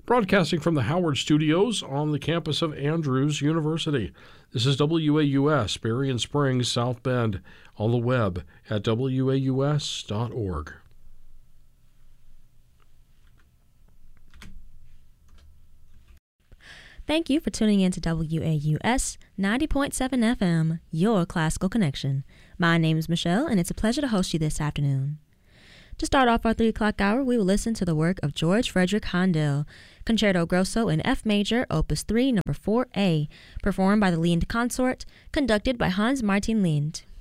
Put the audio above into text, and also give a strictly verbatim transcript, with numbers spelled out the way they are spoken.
Broadcasting from the Howard Studios on the campus of Andrews University. This is W A U S, Berrien Springs, South Bend, on the web at W A U S dot org. Thank you for tuning in to W A U S ninety point seven F M, your classical connection. My name is Michelle, and it's a pleasure to host you this afternoon. To start off our three o'clock hour, we will listen to the work of George Frederick Handel, Concerto Grosso in F Major, Opus three, Number four A, performed by the Lind Consort, conducted by Hans Martin Lind.